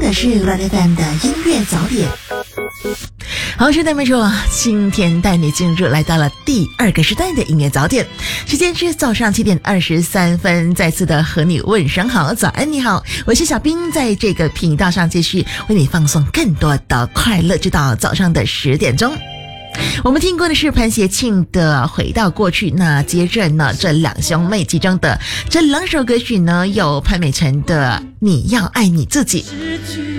的是 Red FM 的音乐早点。好，是的，没错，今天带你进入来到了第2个时段的音乐早点，时间是早上7点23分，再次的和你问声好，早安你好，我是小冰，在这个频道上继续为你放送更多的快乐，直到早上的10点钟。我们听过的是潘协庆的《回到过去》，那接着呢，这两兄妹其中的这2首歌曲呢，有潘美辰的《你要爱你自己》。